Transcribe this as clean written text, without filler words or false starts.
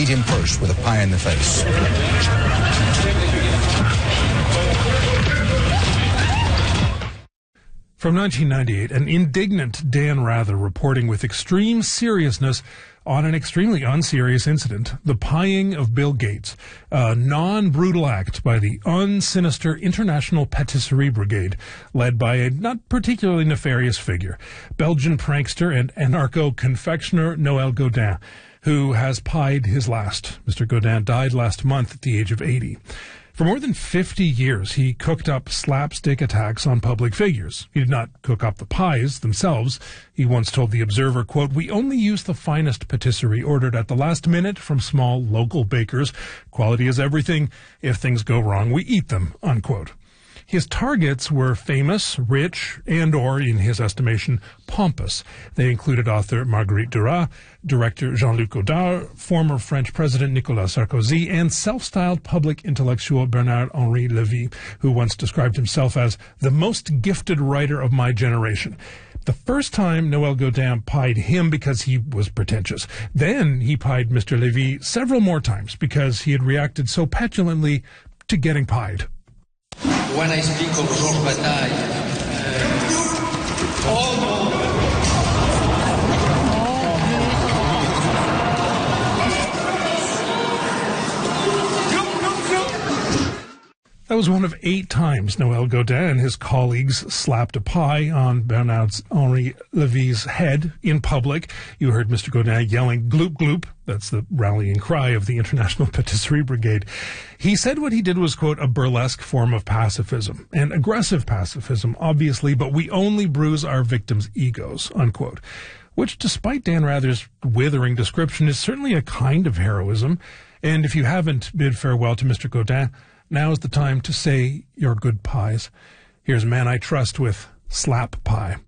meet him first with a pie in the face. From 1998, an indignant Dan Rather reporting with extreme seriousness on an extremely unserious incident, the pieing of Bill Gates, a non-brutal act by the unsinister International Patisserie Brigade, led by a not particularly nefarious figure, Belgian prankster and anarcho-confectioner Noël Godin, who has pied his last. Mr. Godin died last month at the age of 80. For more than 50 years, he cooked up slapstick attacks on public figures. He did not cook up the pies themselves. He once told The Observer, quote, "We only use the finest patisserie ordered at the last minute from small local bakers. Quality is everything. If things go wrong, we eat them," unquote. His targets were famous, rich, and, or, in his estimation, pompous. They included author Marguerite Duras, director Jean-Luc Godard, former French President Nicolas Sarkozy, and self-styled public intellectual Bernard-Henri Lévy, who once described himself as the most gifted writer of my generation. The first time Noël Godin pied him because he was pretentious. Then he pied Mr. Lévy several more times because he had reacted so petulantly to getting pied. When I speak of Georges Bataille, That was one of 8 times Noël Godin and his colleagues slapped a pie on Bernard-Henri Lévy's head in public. You heard Mr. Godin yelling, "Gloop, gloop." That's the rallying cry of the International Patisserie Brigade. He said what he did was, quote, "a burlesque form of pacifism," and aggressive pacifism, obviously, but we only bruise our victims' egos, unquote. Which, despite Dan Rather's withering description, is certainly a kind of heroism. And if you haven't bid farewell to Mr. Godin, now is the time to say your good pies. Here's a man I trust with Slap Pie.